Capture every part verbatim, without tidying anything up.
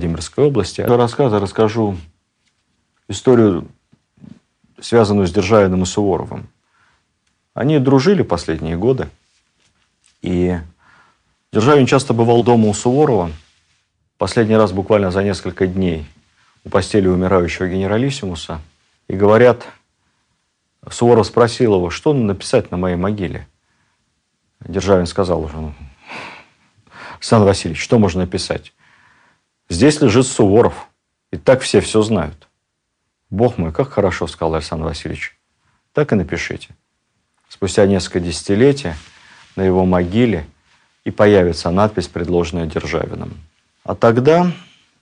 Владимирской области. До рассказа расскажу историю, связанную с Державиным и Суворовым. Они дружили последние годы, и Державин часто бывал дома у Суворова. Последний раз буквально за несколько дней у постели умирающего генералиссимуса. И говорят, Суворов спросил его, что написать на моей могиле. Державин сказал уже: ну, Александр Васильевич, что можно написать? Здесь лежит Суворов, и так все все знают. Бог мой, как хорошо, сказал Александр Васильевич. Так и напишите. Спустя несколько десятилетий на его могиле и появится надпись, предложенная Державиным. А тогда,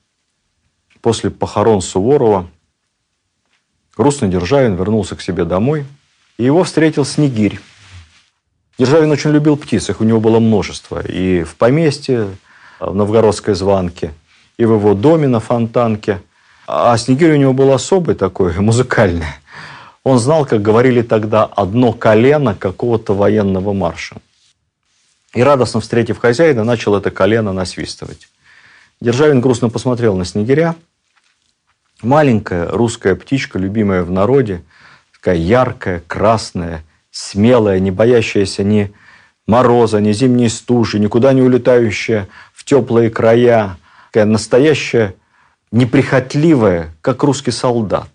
после похорон Суворова, грустный Державин вернулся к себе домой, и его встретил Снегирь. Державин очень любил птиц, их у него было множество. И в поместье, в Новгородской Званке, и в его доме на Фонтанке. А Снегирь у него был особый такой, музыкальный. Он знал, как говорили тогда, одно колено какого-то военного марша. И радостно встретив хозяина, начал это колено насвистывать. Державин грустно посмотрел на Снегиря. Маленькая русская птичка, любимая в народе, такая яркая, красная, смелая, не боящаяся ни мороза, ни зимней стужи, никуда не улетающая в теплые края, такая настоящая, неприхотливая, как русский солдат.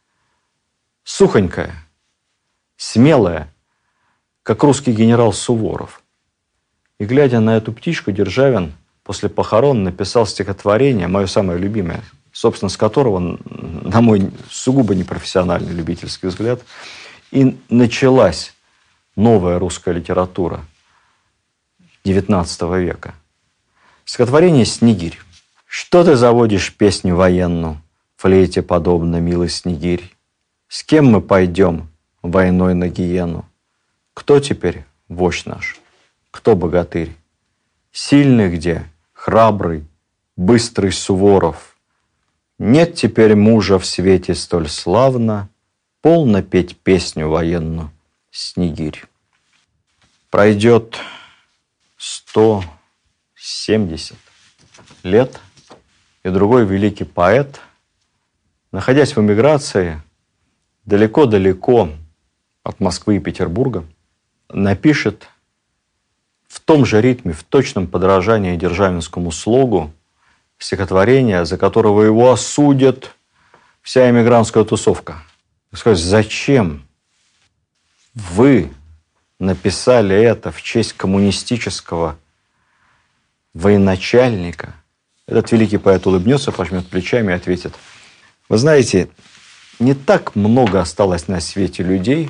Сухонькая, смелая, как русский генерал Суворов. И, глядя на эту птичку, Державин после похорон написал стихотворение, мое самое любимое, собственно, с которого, на мой сугубо непрофессиональный любительский взгляд, и началась новая русская литература девятнадцатого века. Стихотворение «Снегирь». Что ты заводишь песню военную, флейте подобно, милый Снегирь? С кем мы пойдем войной на гиену? Кто теперь вождь наш? Кто богатырь? Сильный где? Храбрый, быстрый Суворов. Нет теперь мужа в свете столь славно, полно петь песню военную, Снегирь. Пройдет сто семьдесят лет, и другой великий поэт, находясь в эмиграции, далеко-далеко от Москвы и Петербурга, напишет в том же ритме, в точном подражании державинскому слогу стихотворение, за которого его осудят вся эмигрантская тусовка. Скажут, зачем вы написали это в честь коммунистического военачальника? Этот великий поэт улыбнется, пожмет плечами и ответит: вы знаете, не так много осталось на свете людей,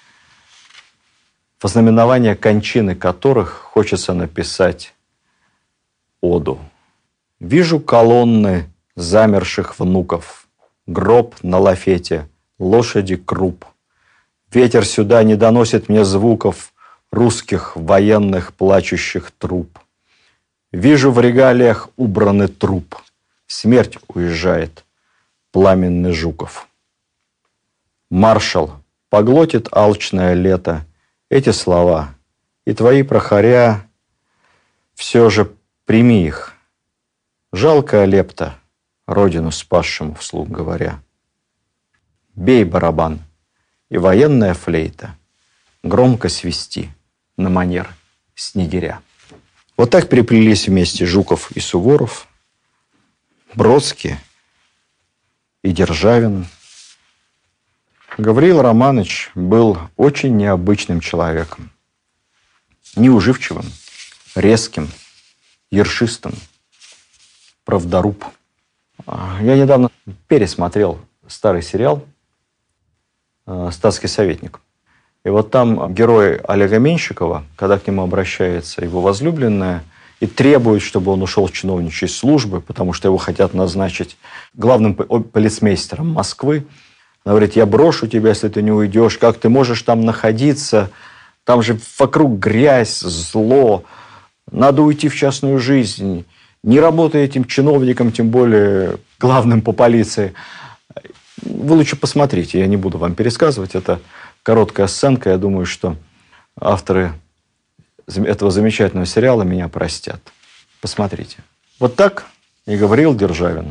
во знаменование кончины которых хочется написать оду. Вижу колонны замерших внуков, гроб на лафете, лошади круп. Ветер сюда не доносит мне звуков русских военных плачущих труп. Вижу в регалиях убранный труп. Смерть уезжает, пламенный Жуков. Маршал, поглотит алчное лето эти слова, и твои прохоря, все же прими их. Жалкая лепта, родину спасшему вслух говоря. Бей барабан, и военная флейта громко свисти на манер Снегиря. Вот так переплелись вместе Жуков и Суворов, Бродский и Державин. Гавриил Романович был очень необычным человеком. Неуживчивым, резким, ершистым, правдоруб. Я недавно пересмотрел старый сериал «Статский советник». И вот там герой Олега Меньшикова, когда к нему обращается его возлюбленная и требует, чтобы он ушел с чиновничьей службы, потому что его хотят назначить главным полицмейстером Москвы. Она говорит: я брошу тебя, если ты не уйдешь. Как ты можешь там находиться? Там же вокруг грязь, зло. Надо уйти в частную жизнь. Не работай этим чиновником, тем более главным по полиции. Вы лучше посмотрите, я не буду вам пересказывать. Это короткая сценка. Я думаю, что авторы этого замечательного сериала меня простят. Посмотрите. Вот так и говорил Державин.